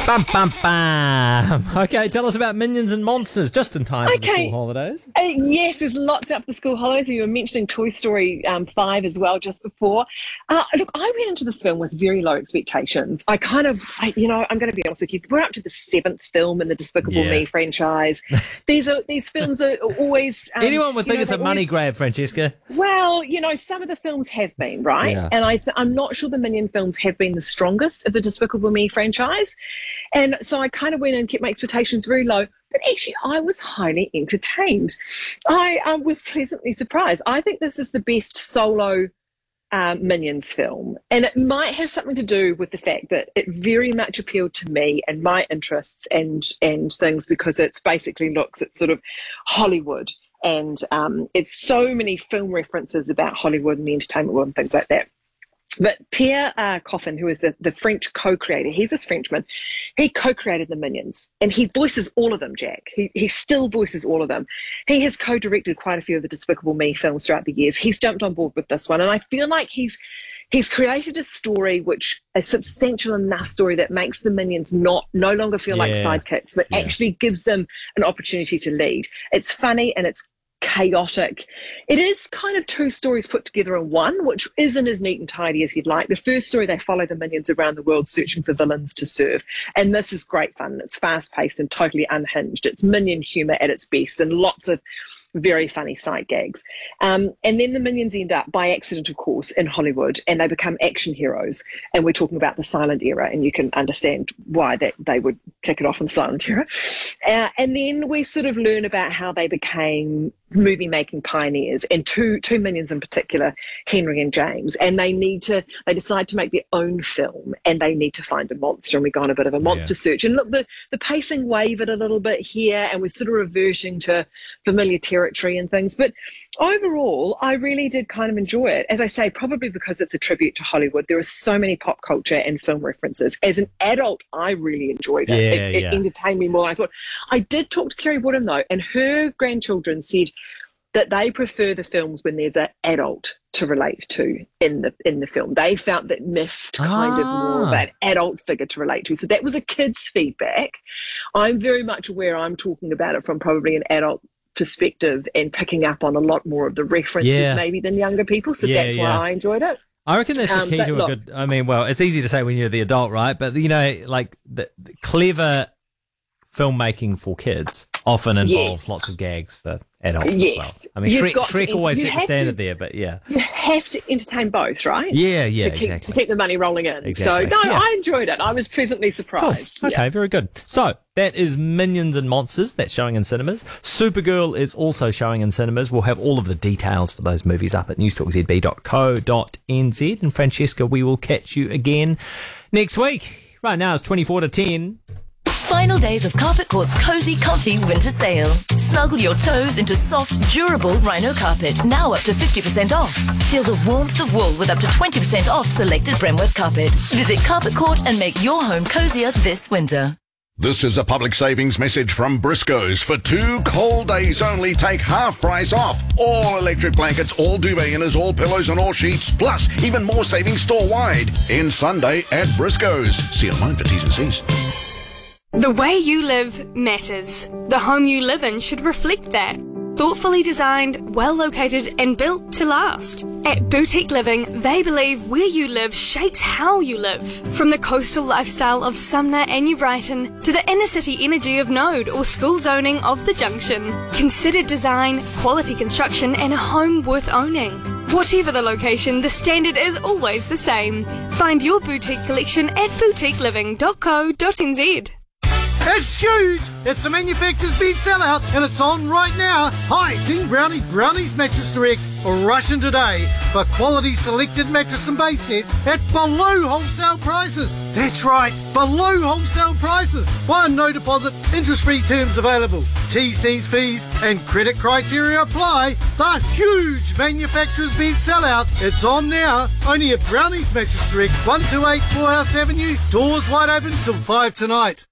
Bum, bum, bum. Okay, tell us about Minions and Monsters, just in time for the school holidays. Yes, there's lots up for school holidays. You were mentioning Toy Story 5 as well just before. Look, I went into this film with very low expectations. I'm going to be honest with you, we're up to the 7th film in the Despicable Me franchise. These films are always... Anyone would think it's a money grab, Francesca. Well, some of the films have been, right? Yeah. And I'm not sure the Minion films have been the strongest of the Despicable Me franchise. And so I kind of went in and kept my expectations very low. But actually, I was highly entertained. I was pleasantly surprised. I think this is the best solo Minions film. And it might have something to do with the fact that it very much appealed to me and my interests and things, because it's basically looks at sort of Hollywood. And it's so many film references about Hollywood and the entertainment world and things like that. But Pierre Coffin, who is the French co-creator, he's this Frenchman, he co-created the Minions, and he voices all of them, Jack. He still voices all of them. He has co-directed quite a few of the Despicable Me films throughout the years. He's jumped on board with this one, and I feel like he's created a story, a substantial enough story that makes the Minions no longer feel like sidekicks, but actually gives them an opportunity to lead. It's funny and it's chaotic. It is kind of two stories put together in one, which isn't as neat and tidy as you'd like. The first story, they follow the Minions around the world searching for villains to serve, and this is great fun. It's fast-paced and totally unhinged. It's Minion humour at its best, and lots of very funny sight gags. And then the Minions end up, by accident of course, in Hollywood, and they become action heroes. And we're talking about the silent era, and you can understand why that they would kick it off in the silent era. And then we sort of learn about how they became movie-making pioneers, and two Minions in particular, Henry and James. And they decide to make their own film, and they need to find a monster, and we go on a bit of a monster search. And look, the pacing wavered a little bit here, and we're sort of reverting to familiar territory and things. But overall, I really did kind of enjoy it. As I say, probably because it's a tribute to Hollywood. There are so many pop culture and film references. As an adult, I really enjoyed it. It entertained me more than I thought. I did talk to Kerry Woodham, though, and her grandchildren said that they prefer the films when there's an adult to relate to in the film. They felt that missed kind of more of an adult figure to relate to. So that was a kid's feedback. I'm very much aware I'm talking about it from probably an adult perspective and picking up on a lot more of the references maybe than younger people. So that's why I enjoyed it. I reckon that's the key to a good... I mean, well, it's easy to say when you're the adult, right? But, like the clever filmmaking for kids often involves lots of gags for adults as well. I mean, Shrek always set the standard there, but you have to entertain both, right? Exactly. To keep the money rolling in. Exactly. So, I enjoyed it. I was pleasantly surprised. Cool. Okay, very good. So, that is Minions and Monsters. That's showing in cinemas. Supergirl is also showing in cinemas. We'll have all of the details for those movies up at newstalkzb.co.nz. And Francesca, we will catch you again next week. Right now it's 24 to 10. Final days of Carpet Court's cozy, comfy winter sale. Snuggle your toes into soft, durable Rhino carpet, now up to 50% off. Feel the warmth of wool with up to 20% off selected Bremworth carpet. Visit Carpet Court and make your home cozier this winter. This is a public savings message from Briscoe's. For 2 cold days only, take half price off. All electric blankets, all duvet inners, all pillows and all sheets. Plus, even more savings store-wide. End Sunday at Briscoe's. See online for T's and C's. The way you live matters. The home you live in should reflect that. Thoughtfully designed, well located and built to last. At Boutique Living, they believe where you live shapes how you live. From the coastal lifestyle of Sumner and New Brighton to the inner city energy of Node or school zoning of the Junction. Considered design, quality construction and a home worth owning. Whatever the location, the standard is always the same. Find your boutique collection at boutiqueliving.co.nz. It's huge! It's a manufacturer's bed sellout and it's on right now. Hi, Team Brownie, Brownie's Mattress Direct. Rush in today for quality selected mattress and base sets at below wholesale prices. That's right, below wholesale prices. No deposit, interest-free terms available. TC's fees and credit criteria apply. The huge manufacturer's bed sellout. It's on now. Only at Brownie's Mattress Direct, 128 Morehouse Avenue. Doors wide open till 5 tonight.